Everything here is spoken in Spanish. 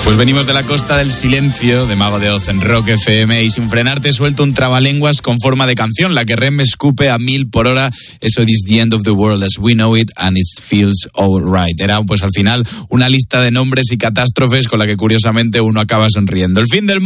Pues venimos de la Costa del Silencio, de Mago de Oz en Rock FM, y sin frenar te suelto un trabalenguas con forma de canción, la que Rem escupe a 1000 por hora. Eso is the end of the world as we know it and it feels alright. Era pues al final una lista de nombres y catástrofes con la que curiosamente uno acaba sonriendo. El fin del mundo.